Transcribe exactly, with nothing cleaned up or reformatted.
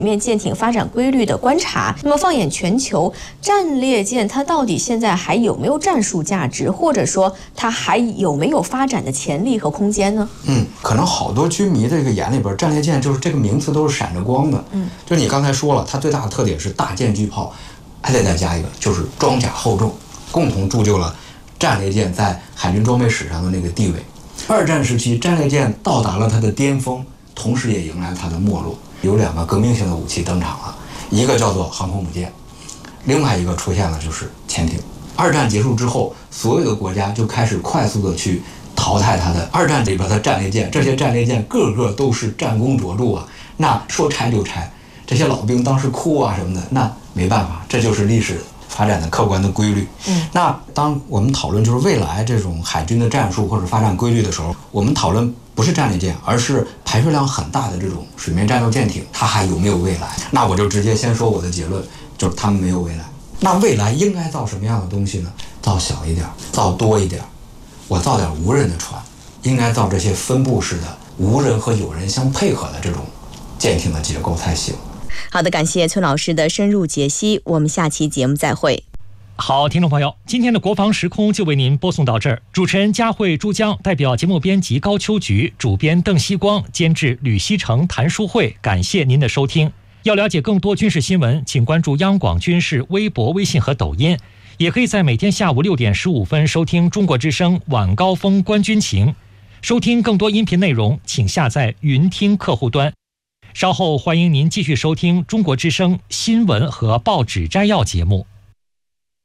面舰艇发展规律的观察。那么放眼全球，战列舰它到底现在还有没有战术价值，或者说它还有没有发展的潜力和空间呢？ 嗯，可能好多军迷的这个眼里边，战列舰就是这个名词都是闪着光的。嗯，就你刚才说了，它最大的特点是大舰巨炮，还得再加一个就是装甲厚重，共同铸就了战列舰在海军装备史上的那个地位。二战时期，战列舰到达了它的巅峰，同时也迎来了它的没落。有两个革命性的武器登场了，一个叫做航空母舰，另外一个出现了就是潜艇。二战结束之后，所有的国家就开始快速的去淘汰它的二战里边的战列舰，这些战列舰个个都是战功卓著啊，那说拆就拆，这些老兵当时哭啊什么的，那没办法，这就是历史发展的客观的规律。嗯，那当我们讨论就是未来这种海军的战术或者发展规律的时候，我们讨论不是战列舰，而是排水量很大的这种水面战斗舰艇，它还有没有未来？那我就直接先说我的结论，就是它们没有未来。那未来应该造什么样的东西呢？造小一点，造多一点。我造点无人的船，应该造这些分布式的无人和有人相配合的这种舰艇的结构才行。 好的，感谢崔老师的深入解析，我们下期节目再会。 好，听众朋友，今天的国防时空就为您播送到这儿。主持人佳慧、珠江，代表节目编辑高秋菊，主编邓希光，监制吕希成、谭淑慧，感谢您的收听。要了解更多军事新闻，请关注央广军事微博、微信和抖音，也可以在每天下午六点十五分收听中国之声晚高峰观军情。收听更多音频内容，请下载云听客户端。稍后欢迎您继续收听中国之声新闻和报纸摘要节目。